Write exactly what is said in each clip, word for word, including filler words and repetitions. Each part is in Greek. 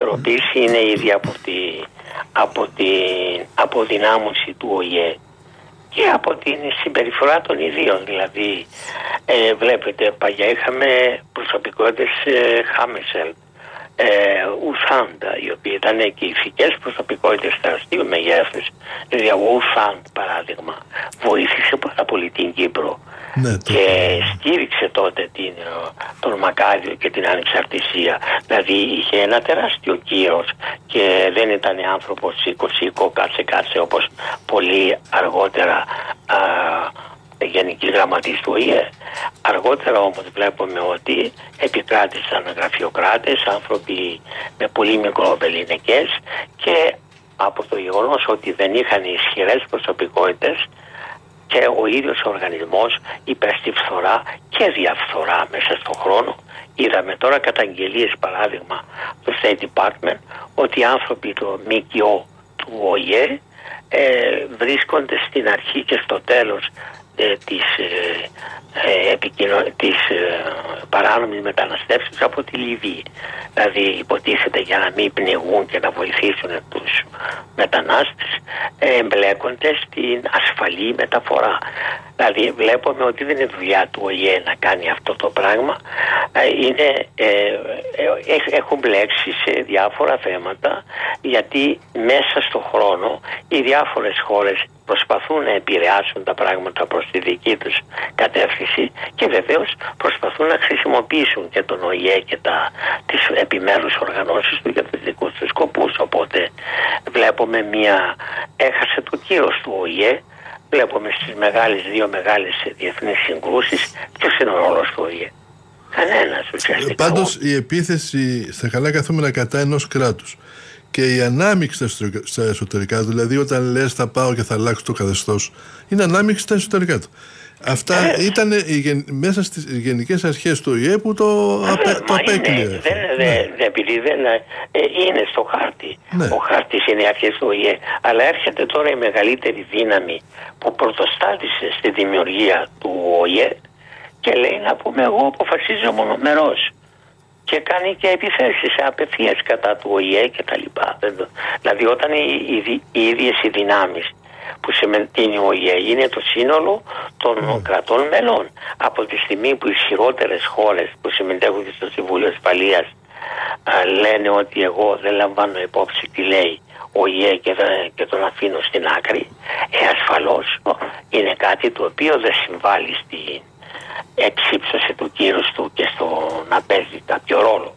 διαφοροποίηση είναι ήδη από, τη, από την αποδυνάμωση του Ο Ε Ε και από την συμπεριφορά των ιδίων. Δηλαδή, ε, βλέπετε, παλιά είχαμε προσωπικότητες ε, Χάμεσελ, ε, Ουθάντα, οι οποίοι ήταν και ηθικές προσωπικότητες τεραστίου μεγέθους. Δηλαδή, ο Ουθάντ, παράδειγμα, βοήθησε πάρα πολύ την Κύπρο. Ναι, και στήριξε τότε την, τον Μακάριο και την ανεξαρτησία. Δηλαδή είχε ένα τεράστιο κύρος και δεν ήταν άνθρωπος σήκω σήκω κάτσε κάτσε όπως πολύ αργότερα α, γενική γραμματής του Ο Ε Ε. Αργότερα όμως βλέπουμε ότι επικράτησαν γραφειοκράτες, άνθρωποι με πολύ μικροβεληνικές, και από το γεγονός ότι δεν είχαν ισχυρές προσωπικότητες και ο ίδιος ο οργανισμός υπέστη φθορά και διαφθορά μέσα στον χρόνο. Είδαμε τώρα καταγγελίες, παράδειγμα του State Department, ότι οι άνθρωποι του ΜΚΟ του Ο Ε Ε ε, βρίσκονται στην αρχή και στο τέλος ε, της, ε, ε, επικοινω... της ε, παράνομης μεταναστεύσεως από τη Λιβύη. Δηλαδή υποτίθεται για να μην πνιγούν και να βοηθήσουν τους μετανάστες, ε, εμπλέκονται στην ασφαλή μεταφορά. Δηλαδή βλέπουμε ότι δεν είναι δουλειά του Ο Ε Ε να κάνει αυτό το πράγμα. Ε, είναι, ε, ε, έχουν μπλέξει σε διάφορα θέματα, γιατί μέσα στον χρόνο οι διάφορες χώρες προσπαθούν να επηρεάσουν τα πράγματα προς τη δική τους κατεύθυνση και βεβαίως προσπαθούν να χρησιμοποιήσουν και τον Ο Ε Ε και τα, τις επιμέρους οργανώσεις του για τους δικούς τους σκοπούς. Οπότε βλέπουμε μια, έχασε το κύρος του Ο Ε Ε, βλέπουμε στις μεγάλες, δύο μεγάλες διεθνείς συγκρούσεις ποιος είναι ο ρόλος του Ο Ε Ε. Κανένας ουσιαστικά. Πάντως η επίθεση στα καλά καθούμενα κατά ενός κράτους και η ανάμειξη στα εσωτερικά, δηλαδή όταν λες θα πάω και θα αλλάξω το καθεστώς, είναι ανάμειξη στα εσωτερικά του. Αυτά ε, ήταν οι, μέσα στις γενικές αρχές του Ο Ε Ε που το, ε, απέ, το απέκλειε. Είναι, δεν, ναι. δε, επειδή δεν ε, είναι στο χάρτη. Ναι. Ο χάρτης είναι οι αρχές του Ο Ε Ε. Αλλά έρχεται τώρα η μεγαλύτερη δύναμη που πρωτοστάτησε στη δημιουργία του Ο Ε Ε και λέει να πούμε εγώ αποφασίζω μονομερός. Και κάνει και επιθέσεις απευθείας κατά του Ο Ε Ε και τα λοιπά. Δηλαδή όταν οι, οι, οι ίδιες οι δυνάμεις που συμμετέχει ο Ο Ε Ε είναι το σύνολο των mm. κρατών μελών. Από τη στιγμή που οι ισχυρότερες χώρες που συμμετέχουν στο Συμβούλιο Ασφαλείας α, λένε ότι εγώ δεν λαμβάνω υπόψη τι λέει ο Ο Ε Ε και, και τον αφήνω στην άκρη, ε, ασφαλώς είναι κάτι το οποίο δεν συμβάλλει στην εξύψωση του κύρους του και στο να παίζει κάποιο ρόλο.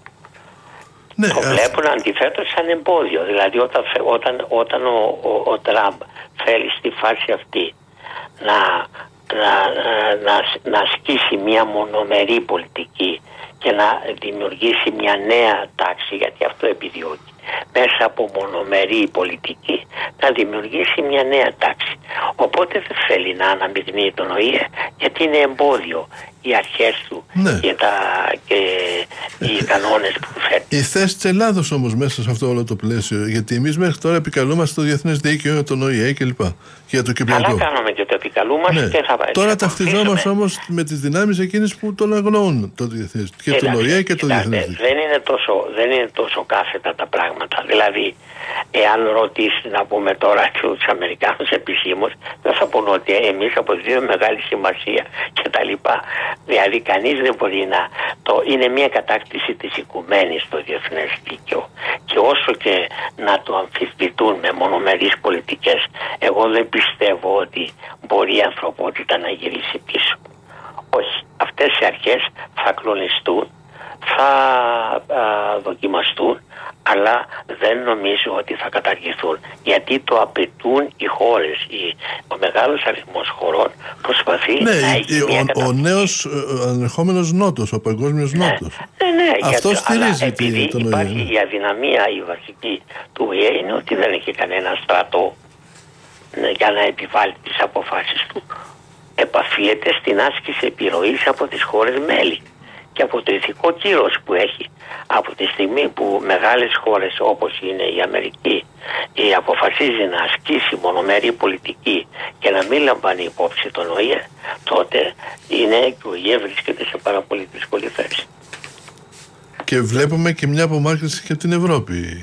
Ναι, το βλέπουν αντιθέτως σαν εμπόδιο. Δηλαδή όταν, όταν, όταν ο, ο, ο Τραμπ θέλει στη φάση αυτή να, να, να, να ασκήσει μια μονομερή πολιτική και να δημιουργήσει μια νέα τάξη, γιατί αυτό επιδιώκει, μέσα από μονομερή πολιτική να δημιουργήσει μια νέα τάξη. Οπότε δεν θέλει να αναμειγνύει τον Ο Ε Ε, γιατί είναι εμπόδιο οι αρχές του, ναι, και, τα, και οι κανόνες που θέτει. Η θέση της Ελλάδος όμως μέσα σε αυτό όλο το πλαίσιο, γιατί εμείς μέχρι τώρα επικαλούμαστε το διεθνές δίκαιο για τον Ο Ε Ε και λοιπά, και για το Κυπριακό. Καλά κάνουμε και το επικαλούμαστε, ναι, και θα τώρα ταυτιζόμαστε όμως με τις δυνάμεις εκείνες που τον αγνοούν το διεθνές, και ε, τον Ο Ε Ε και το διεθνές δίκαιο. Δεν είναι τόσο, δεν είναι τόσο κάθετα τα πράγματα. Δηλαδή, εάν ρωτήσει να πούμε τώρα τους Αμερικάνους επισήμους, δεν θα πούνε ότι εμείς αποδίδουμε μεγάλη σημασία κτλ. Δηλαδή κανείς δεν μπορεί να... Το, είναι μια κατάκτηση της οικουμένης στο διεθνές δίκαιο. Και όσο και να το αμφισβητούν με μονομερείς πολιτικές, εγώ δεν πιστεύω ότι μπορεί η ανθρωπότητα να γυρίσει πίσω. Όχι. Αυτές οι αρχές θα κλονιστούν, θα α, δοκιμαστούν, αλλά δεν νομίζω ότι θα καταργηθούν, γιατί το απαιτούν οι χώρες. Η, ο μεγάλος αριθμός χωρών προσπαθεί, ναι, να έχει ο, μια ο, ο νέος ανερχόμενος νότος, ο παγκόσμιος, ναι, νότος. Ναι, ναι, αυτό γιατί, στηρίζει. Αλλά επειδή τον υπάρχει η αδυναμία η βασική του Ο Ε Ε είναι ότι δεν έχει κανένα στρατό, ναι, για να επιβάλλει τις αποφάσεις του. Επαφίεται στην άσκηση επιρροής από τις χώρες μέλη και από το ηθικό κύρος που έχει. Από τη στιγμή που μεγάλες χώρες όπως είναι η Αμερική η αποφασίζει να ασκήσει μονομερή πολιτική και να μην λαμβάνει υπόψη τον Ο Ε Ε, τότε είναι και ο Ο Ε Ε βρίσκεται σε πάρα πολύ δύσκολη θέση. Και βλέπουμε και μια απομάκρυνση και από την Ευρώπη.